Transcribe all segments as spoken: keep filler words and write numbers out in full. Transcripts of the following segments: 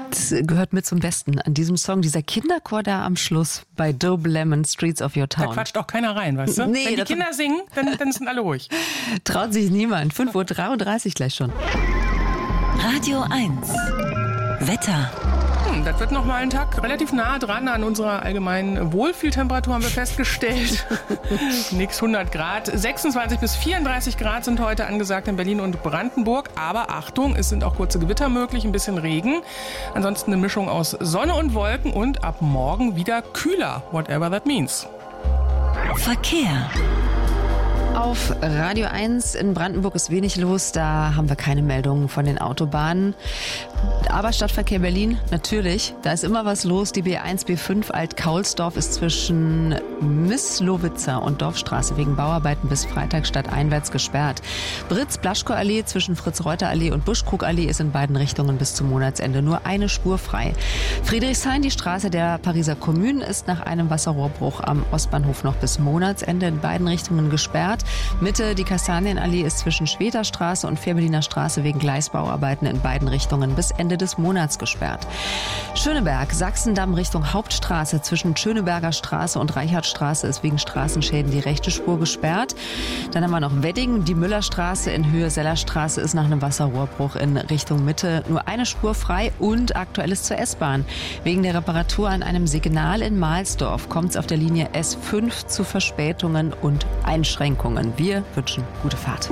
Das gehört mit zum Besten an diesem Song, dieser Kinderchor da am Schluss bei Dope Lemon, Streets of Your Town. Da quatscht auch keiner rein, weißt du? Nee, Wenn die Kinder singen, dann, dann sind alle ruhig. Traut sich niemand. fünf Uhr dreiunddreißig gleich schon. Radio eins. Wetter. Hm, das wird noch mal ein Tag relativ nah dran an unserer allgemeinen Wohlfühltemperatur, haben wir festgestellt. Nix hundert Grad. sechsundzwanzig bis vierunddreißig Grad sind heute angesagt in Berlin und Brandenburg. Aber Achtung, es sind auch kurze Gewitter möglich, ein bisschen Regen. Ansonsten eine Mischung aus Sonne und Wolken und ab morgen wieder kühler, whatever that means. Verkehr. Auf Radio eins in Brandenburg ist wenig los, da haben wir keine Meldungen von den Autobahnen. Aber Stadtverkehr Berlin, natürlich, da ist immer was los. Die B eins, B fünf Alt-Kaulsdorf ist zwischen Misslowitzer und Dorfstraße wegen Bauarbeiten bis Freitag stadteinwärts gesperrt. Britz-Blaschko-Allee zwischen Fritz-Reuter-Allee und Buschkrug-Allee ist in beiden Richtungen bis zum Monatsende nur eine Spur frei. Friedrichshain, die Straße der Pariser Kommune, ist nach einem Wasserrohrbruch am Ostbahnhof noch bis Monatsende in beiden Richtungen gesperrt. Mitte, die Kastanienallee ist zwischen Schweterstraße und Fehrbelliner Straße wegen Gleisbauarbeiten in beiden Richtungen bis Ende des Monats gesperrt. Schöneberg, Sachsendamm Richtung Hauptstraße zwischen Schöneberger Straße und Reichardtstraße ist wegen Straßenschäden die rechte Spur gesperrt. Dann haben wir noch Wedding, die Müllerstraße in Höhe Sellerstraße ist nach einem Wasserrohrbruch in Richtung Mitte nur eine Spur frei und aktuell ist zur S-Bahn. Wegen der Reparatur an einem Signal in Mahlsdorf kommt es auf der Linie S fünf zu Verspätungen und Einschränkungen. Wir wünschen gute Fahrt.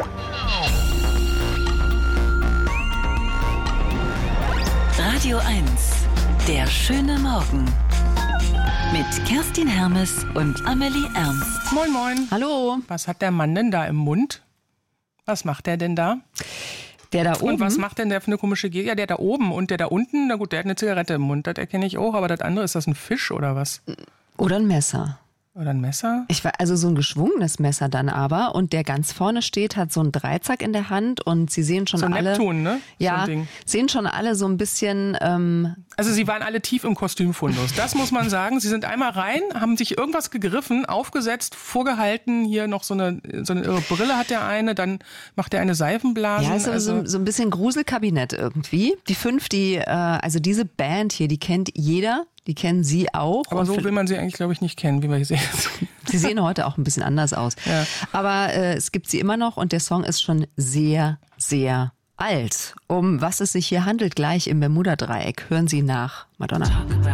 Radio eins. Der schöne Morgen. Mit Kerstin Hermes und Amelie Ernst. Moin, moin. Hallo. Was hat der Mann denn da im Mund? Was macht der denn da? Der da oben. Und was macht denn der für eine komische Geste? Ja, der da oben und der da unten. Na gut, der hat eine Zigarette im Mund, das erkenne ich auch. Aber das andere, ist das ein Fisch oder was? Oder ein Messer. Oder ein Messer? Ich war also so ein geschwungenes Messer dann aber und der ganz vorne steht, hat so einen Dreizack in der Hand und sie sehen schon so ein alle. Neptun, ne? Ja, so ein Ding. sehen schon alle so ein bisschen. Ähm, also sie waren alle tief im Kostümfundus. Das muss man sagen. Sie sind einmal rein, haben sich irgendwas gegriffen, aufgesetzt, vorgehalten. Hier noch so eine so eine irre Brille hat der eine, dann macht der eine Seifenblase. Ja, ist also so, so ein bisschen Gruselkabinett irgendwie. Die fünf, die äh, also diese Band hier, die kennt jeder. Die kennen Sie auch. Aber so will man sie eigentlich, glaube ich, nicht kennen, wie wir hier sehen. Sie sehen heute auch ein bisschen anders aus. Ja. Aber äh, es gibt sie immer noch und der Song ist schon sehr, sehr alt. Um was es sich hier handelt, gleich im Bermuda-Dreieck, hören Sie nach Madonna.